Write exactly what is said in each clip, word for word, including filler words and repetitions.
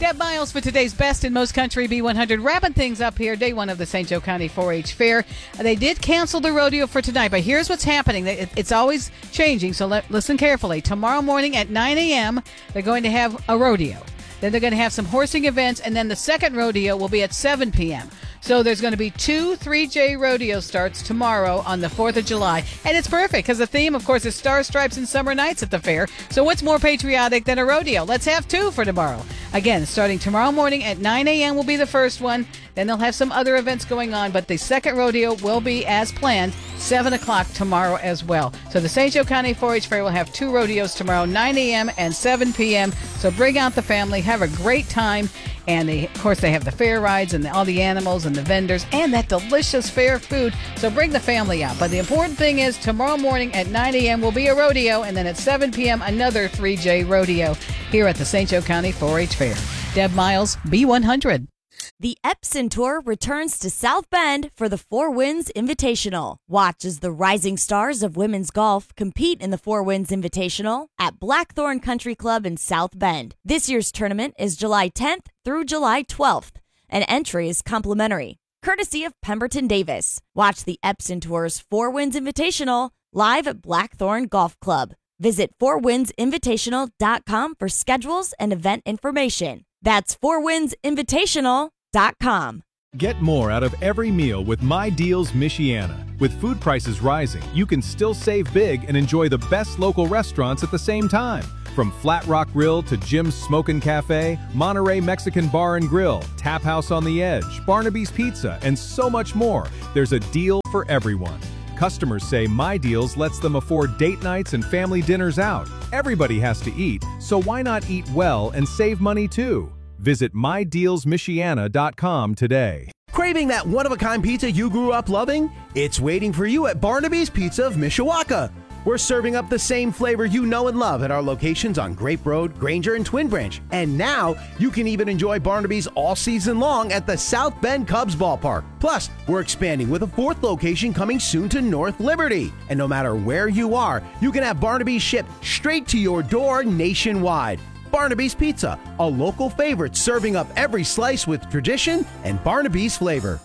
Deb Miles for today's Best in Most Country B one hundred. Wrapping things up here, day one of the Saint Joe County four H Fair. They did cancel the rodeo for tonight, but here's what's happening. It's always changing, so let, listen carefully. Tomorrow morning at nine a.m., they're going to have a rodeo. Then they're going to have some horsing events, and then the second rodeo will be at seven p.m. So there's going to be two three J rodeo starts tomorrow on the fourth of July. And it's perfect because the theme, of course, is Star Stripes and Summer Nights at the fair. So what's more patriotic than a rodeo? Let's have two for tomorrow. Again, starting tomorrow morning at nine a.m. will be the first one. Then they'll have some other events going on, but the second rodeo will be, as planned, seven o'clock tomorrow as well. So the Saint Joe County four H Fair will have two rodeos tomorrow, nine a.m. and seven p.m. So bring out the family, have a great time. And, they, of course, they have the fair rides and the, all the animals and the vendors and that delicious fair food. So bring the family out. But the important thing is tomorrow morning at nine a.m. will be a rodeo, and then at seven p.m. another three J rodeo here at the Saint Joe County four H Fair. Deb Miles, B one hundred. The Epson Tour returns to South Bend for the Four Winds Invitational. Watch as the rising stars of women's golf compete in the Four Winds Invitational at Blackthorn Country Club in South Bend. This year's tournament is July tenth through July twelfth, and entry is complimentary, courtesy of Pemberton Davis. Watch the Epson Tour's Four Winds Invitational live at Blackthorn Golf Club. Visit four winds invitational dot com for schedules and event information. That's four winds invitational dot com. Get more out of every meal with My Deals Michiana. With food prices rising, you can still save big and enjoy the best local restaurants at the same time. From Flat Rock Grill to Jim's Smokin' Cafe, Monterey Mexican Bar and Grill, Tap House on the Edge, Barnaby's Pizza, and so much more. There's a deal for everyone. Customers say My Deals lets them afford date nights and family dinners out. Everybody has to eat, so why not eat well and save money too? Visit my deals michiana dot com today. Craving that one-of-a-kind pizza you grew up loving? It's waiting for you at Barnaby's Pizza of Mishawaka. We're serving up the same flavor you know and love at our locations on Grape Road, Granger, and Twin Branch. And now you can even enjoy Barnaby's all season long at the South Bend Cubs ballpark. Plus, we're expanding with a fourth location coming soon to North Liberty. And no matter where you are, you can have Barnaby's shipped straight to your door nationwide. Barnaby's Pizza, a local favorite serving up every slice with tradition and Barnaby's flavor.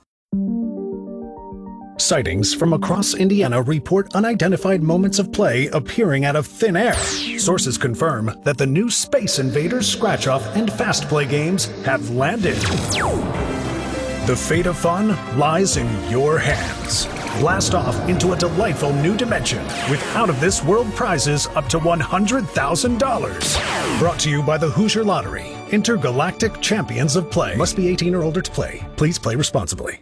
Sightings from across Indiana report unidentified moments of play appearing out of thin air. Sources confirm that the new Space Invaders Scratch-Off and Fast Play games have landed. The fate of fun lies in your hands. Blast off into a delightful new dimension with out-of-this-world prizes up to one hundred thousand dollars. Brought to you by the Hoosier Lottery, Intergalactic Champions of Play. Must be eighteen or older to play. Please play responsibly.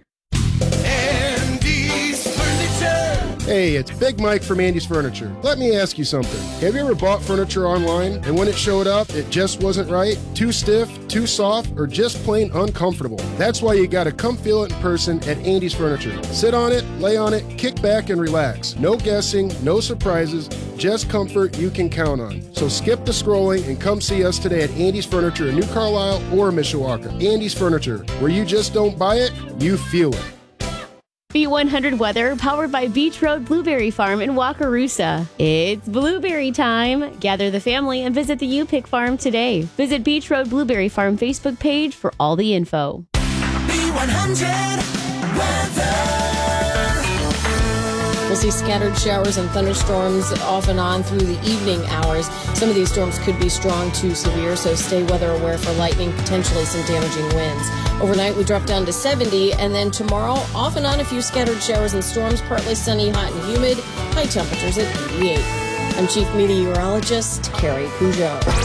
Hey, it's Big Mike from Andy's Furniture. Let me ask you something. Have you ever bought furniture online and when it showed up, it just wasn't right? Too stiff, too soft, or just plain uncomfortable? That's why you gotta come feel it in person at Andy's Furniture. Sit on it, lay on it, kick back and relax. No guessing, no surprises, just comfort you can count on. So skip the scrolling and come see us today at Andy's Furniture in New Carlisle or Mishawaka. Andy's Furniture, where you just don't buy it, you feel it. B one hundred weather powered by Beach Road Blueberry Farm in Wakarusa. It's blueberry time. Gather the family and visit the U-Pick Farm today. Visit Beach Road Blueberry Farm Facebook page for all the info. B one hundred weather. We'll see scattered showers and thunderstorms off and on through the evening hours. Some of these storms could be strong to severe, so stay weather aware for lightning, potentially some damaging winds. Overnight, we drop down to seventy, and then tomorrow, off and on a few scattered showers and storms, partly sunny, hot and humid, high temperatures at eighty-eight. I'm Chief Meteorologist Carrie Peugeot.